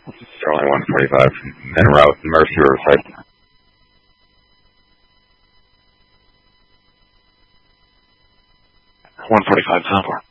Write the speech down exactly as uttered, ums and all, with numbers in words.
Sterling one forty-five, en route, Mercy Riverside. one forty-five, Soundboard.